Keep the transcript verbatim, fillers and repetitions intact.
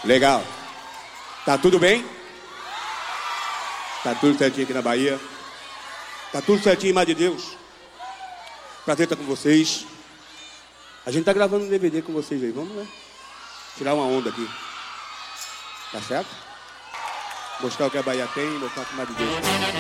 Legal. Tá tudo bem? Tá tudo certinho aqui na Bahia. Tá tudo certinho, Mar de Deus. Prazer estar com vocês. A gente tá gravando um D V D com vocês aí. Vamos, né? Tirar uma onda aqui. Tá certo? Mostrar o que a Bahia tem, mostrar o que o Mar de Deus tem.